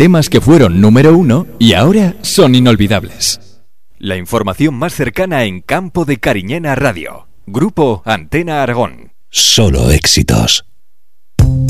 Temas que fueron número 1 y ahora son inolvidables. La información más cercana en Campo de Cariñena Radio. Grupo Antena Aragón. Solo éxitos.